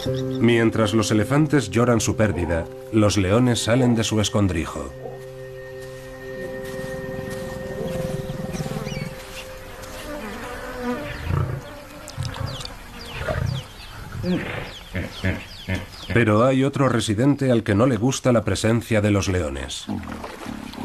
Mientras los elefantes lloran su pérdida, los leones salen de su escondrijo. Pero hay otro residente al que no le gusta la presencia de los leones.